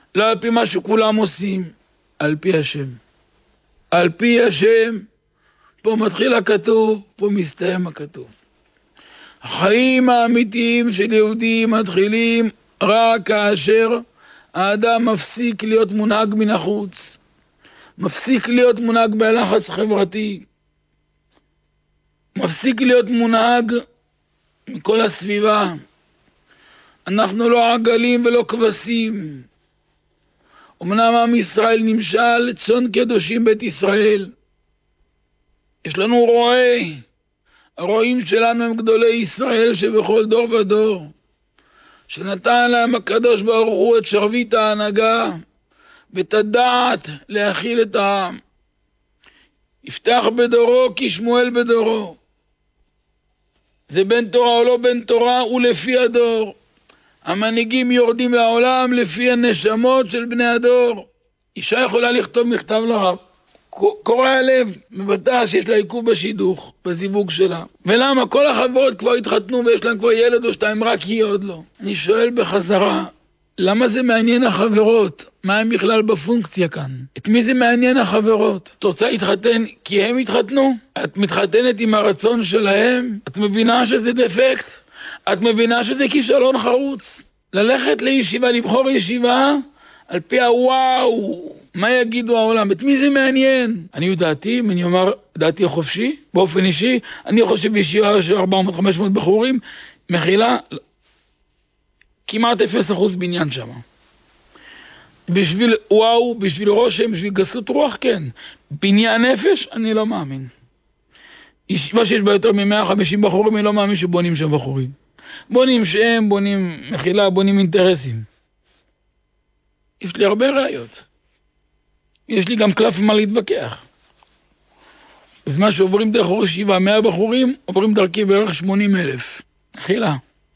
לא על פי מה שכולם עושים, על פי השם. על פי השם, פה מתחיל הכתוב, פה מסתיים הכתוב. החיים האמיתיים של יהודים מתחילים רק כאשר האדם מפסיק להיות מונהג מן החוץ, מפסיק להיות מונהג בלחץ חברתי, מפסיק להיות מונהג מכל הסביבה. אנחנו לא עגלים ולא כבשים. אמנם עם ישראל נמשל צאן קדושים בית ישראל. יש לנו רועי. הרועים שלנו הם גדולי ישראל שבכל דור ודור. שנתן להם הקדוש ברוך הוא את שרביט ההנהגה ואת הדעת להכיל את העם. יפתח בדורו כי שמואל בדורו. זה בן תורה או לא בן תורה, הוא לפי הדור. המנהיגים יורדים לעולם לפי הנשמות של בני הדור. אישה יכולה לכתוב מכתב לרב, קורא הלב, מבטא שיש לה עיכוב בשידוך, בזיווג שלה. ולמה? כל החברות כבר התחתנו ויש להם כבר ילד או שתיים, רק היא עוד לא. אני שואל בחזרה, למה זה מעניין החברות? מה הם בכלל בפונקציה כאן? את מי זה מעניין החברות? את רוצה להתחתן כי הם התחתנו? את מתחתנת עם הרצון שלהם? את מבינה שזה דפקט? את מבינה שזה כישלון חרוץ? ללכת לישיבה, לבחור ישיבה, על פי הוואו, מה יגידו העולם? את מי זה מעניין? אני יודעתי, אני אומר, דעתי חופשי, באופן אישי, אני חושב בישיבה של 400-500 בחורים, מכילה, כמעט 0% בניין שם. בשביל וואו, בשביל רושם, בשביל גסות רוח, כן. בניין נפש, אני לא מאמין. ישיבה שיש בה יותר מ-150 בחורים, אני לא מאמין שבונים שם בחורים. בונים שם, בונים מכילה, בונים אינטרסים. יש לי הרבה ראיות. יש לי גם קלף מה להתווכח. בזמן שעוברים דרך ישיבה 100 בחורים, עוברים דרכי בערך 80,000. מכילה.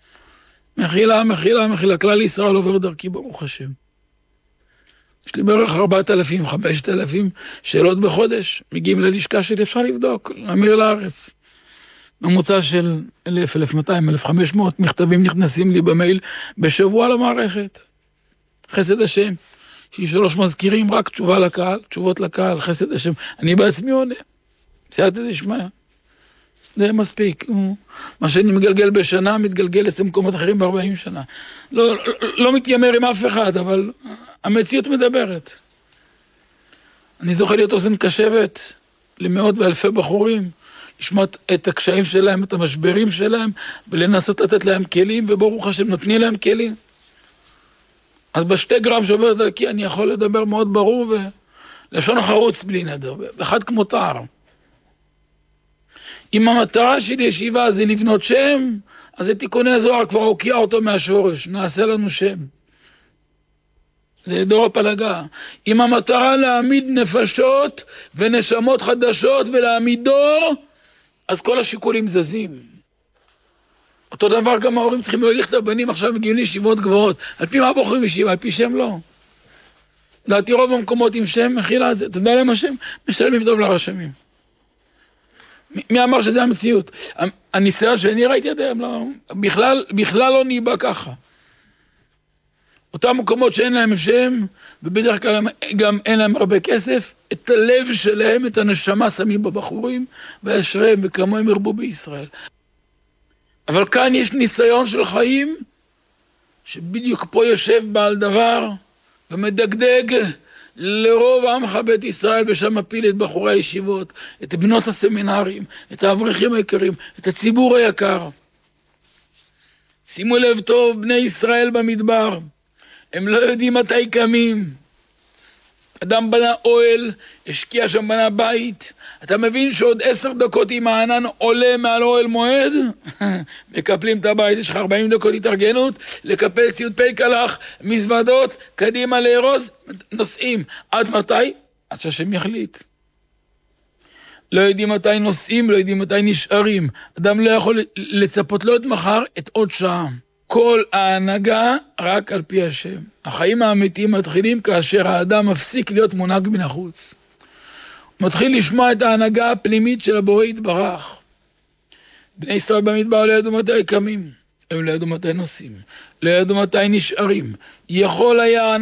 מכילה. כלל ישראל עובר דרכי, ברוך השם. יש לי בערך 4,000, 5,000 שאלות בחודש. מגיעים ללשכה שלי, אפשר לבדוק, להמיר לארץ. ממוצע של 1,000, 1,200, 1,500 מכתבים נכנסים לי במייל בשבוע למערכת. חסד השם. יש לי 3 מזכירים, רק תשובה לקהל, תשובות לקהל, חסד השם. אני בעצמי עונה. בסייעתא דשמיא. זה מספיק. מה שאני מגלגל בשנה, מתגלגל אצל מקומות אחרים ב-40 שנה. לא מתיימר עם אף אחד, אבל המציאות מדברת. אני זוכה להיות אוזן קשבת למאות ואלפי בחורים, לשמוע את הקשיים שלהם, את המשברים שלהם, ולנסות לתת להם כלים, וברוך השם נותנים להם כלים. אז ב2 גרם שעוברת דרכי אני יכול לדבר מאוד ברור, ולשון חרוץ בלי נדר, אחד כמו תער. אם המטרה של ישיבה זה לבנות שם, אז את תיקוני הזוהר כבר הוקיע אותו מהשורש, נעשה לנו שם. זה דור הפלגה. אם המטרה להעמיד נפשות ונשמות חדשות ולהעמיד דור, אז כל השיקולים זזים. אותו דבר גם ההורים צריכים להוליך את הבנים, עכשיו מגיעים לישיבות גבוהות. על פי מה בוחרים ישיבה? על פי שם לא. דעתי רוב המקומות עם שם, מכילה, אתה יודע להם השם? משלמים טוב לרשמים. מי אמר שזה המציאות? הניסיון שאני ראיתי עדיין, לא, בכלל לא ניבא ככה. אותם מקומות שאין להם שם, ובדרך כלל גם אין להם הרבה כסף, את הלב שלהם, את הנשמה שמים בבחורים, וישריהם וכמוהם ירבו בישראל. אבל כאן יש ניסיון של חיים, שבדיוק פה יושב בעל דבר, ומדגדג לרוב עמך בית ישראל, ושם מפיל את בחורי הישיבות, את בנות הסמינרים, את האברכים היקרים, את הציבור היקר. שימו לב טוב, בני ישראל במדבר, הם לא יודעים מתי קמים. אדם בנה אוהל, השקיע שם, בנה בית. אתה מבין שעוד 10 דקות אם הענן עולה מעל אוהל מועד, מקפלים את הבית, יש לך 40 דקות התארגנות, לקפל ציוד פי קלח, מזוודות, קדימה לארוז, נוסעים. עד מתי? עד שהשם יחליט. לא יודעים מתי נוסעים, לא יודעים מתי נשארים. אדם לא יכול לצפות לא את מחר, את עוד שעה. כל ההנהגה רק על פי השם. החיים האמיתיים מתחילים כאשר האדם מפסיק להיות מונהג מן החוץ. הוא מתחיל לשמוע את ההנהגה הפנימית של הבורא יתברך. בני ישראל במדבר לא ידעו מתי קמים, הם לא ידעו מתי נוסעים, לא ידעו מתי נשארים. יכול היה